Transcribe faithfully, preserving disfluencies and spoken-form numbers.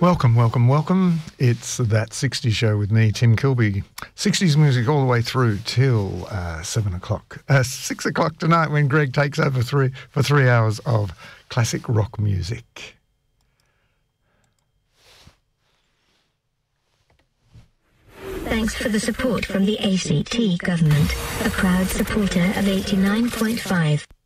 Welcome, welcome, welcome. It's That sixties Show with me, Tim Kilby. sixties music all the way through till uh, seven o'clock. Uh, six o'clock tonight when Greg takes over three for three hours of classic rock music. Thanks for the support from the A C T government, a proud supporter of eighty-nine point five.